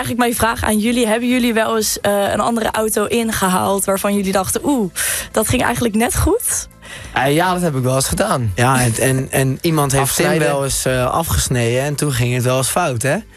eigenlijk mijn vraag aan jullie. Hebben jullie wel eens een andere auto ingehaald waarvan jullie dachten, dat ging eigenlijk net goed? Ja, dat heb ik wel eens gedaan. Ja, en iemand heeft Tim Afsnijden. wel eens afgesneden en toen ging het wel eens fout, hè?